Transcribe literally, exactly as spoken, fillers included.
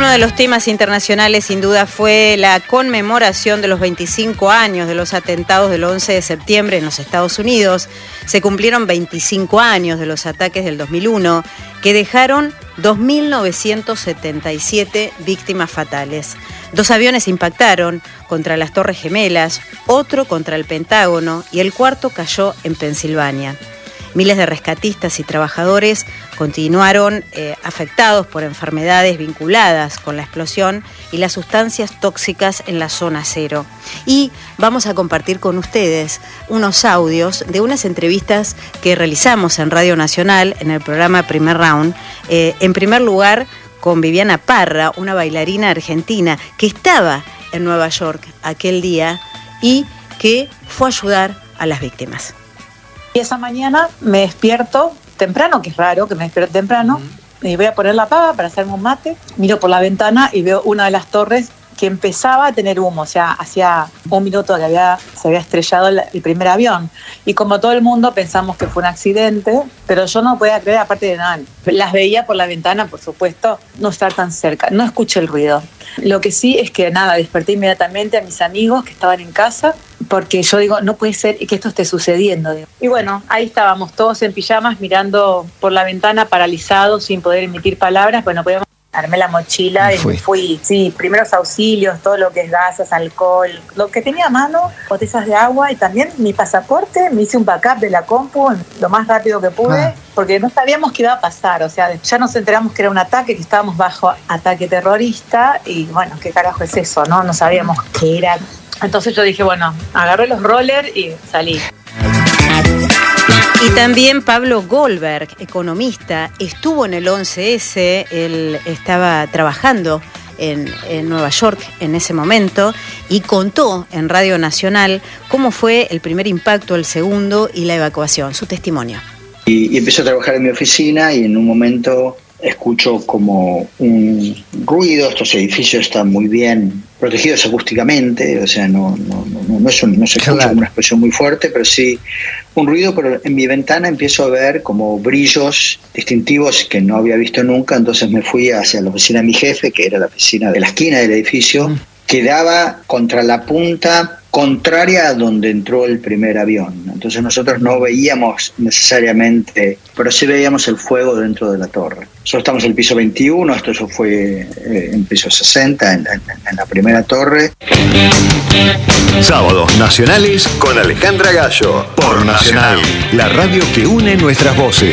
Uno de los temas internacionales sin duda fue la conmemoración de los veinticinco años de los atentados del once de septiembre en los Estados Unidos. Se cumplieron veinticinco años de los ataques del dos mil uno, que dejaron dos mil novecientas setenta y siete víctimas fatales. Dos aviones impactaron contra las Torres Gemelas, otro contra el Pentágono y el cuarto cayó en Pensilvania. Miles de rescatistas y trabajadores continuaron eh, afectados por enfermedades vinculadas con la explosión y las sustancias tóxicas en la zona cero. Y vamos a compartir con ustedes unos audios de unas entrevistas que realizamos en Radio Nacional en el programa Primer Round. Eh, en primer lugar, con Viviana Parra, una bailarina argentina que estaba en Nueva York aquel día y que fue a ayudar a las víctimas. Y esa mañana me despierto temprano, que es raro que me despierte temprano, uh-huh. y voy a poner la pava para hacerme un mate. Miro por la ventana y veo una de las torres que empezaba a tener humo, o sea, hacía un minuto que había, se había estrellado el, el primer avión. Y como todo el mundo pensamos que fue un accidente, pero yo no podía creer, aparte de nada, las veía por la ventana, por supuesto, no estar tan cerca, no escuché el ruido. Lo que sí es que nada, desperté inmediatamente a mis amigos que estaban en casa, porque yo digo, no puede ser que esto esté sucediendo. Digo. Y bueno, ahí estábamos todos en pijamas mirando por la ventana, paralizados, sin poder emitir palabras, pues no podíamos. Armé la mochila y fui. fui, sí, primeros auxilios, todo lo que es gases, alcohol, lo que tenía a mano, botellas de agua y también mi pasaporte, me hice un backup de la compu lo más rápido que pude, ah. porque no sabíamos qué iba a pasar, o sea, ya nos enteramos que era un ataque, que estábamos bajo ataque terrorista y bueno, ¿qué carajo es eso? No, no sabíamos qué era. Entonces yo dije, bueno, agarré los rollers y salí. Y también Pablo Goldberg, economista, estuvo en el once ese, él estaba trabajando en, en Nueva York en ese momento y contó en Radio Nacional cómo fue el primer impacto, el segundo y la evacuación, su testimonio. Y, y empecé a trabajar en mi oficina y en un momento escucho como un ruido. Estos edificios están muy bien protegidos acústicamente, o sea, no, no, no, no, es un, no se escucha como una explosión muy fuerte, pero sí un ruido, pero en mi ventana empiezo a ver como brillos distintivos que no había visto nunca, entonces me fui hacia la oficina de mi jefe, que era la oficina de la esquina del edificio, mm. que daba contra la punta contraria a donde entró el primer avión. Entonces nosotros no veíamos necesariamente, pero sí veíamos el fuego dentro de la torre. Nosotros estamos en el piso veintiuno, esto eso fue eh, en piso sesenta, en, en, en la primera torre. Sábados nacionales con Alejandra Gallo, por Nacional, la radio que une nuestras voces.